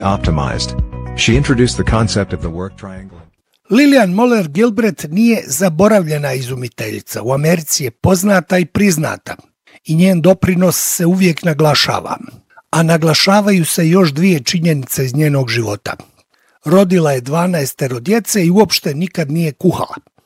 optimized. She introduced the concept of the work triangle. Lillian Moller Gilbreth nije zaboravljena izumiteljica. U Americi je poznata i priznata i njen doprinos se uvijek naglašava. A naglašavaju se još dvije činjenice iz njenog života. Rodila je 12 djece i uopšte nikad nije kuhala.